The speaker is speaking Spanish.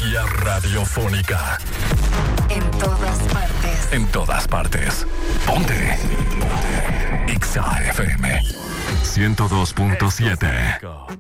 energía radiofónica. En todas partes. En todas partes. Ponte. Ponte. Exa FM 102.7.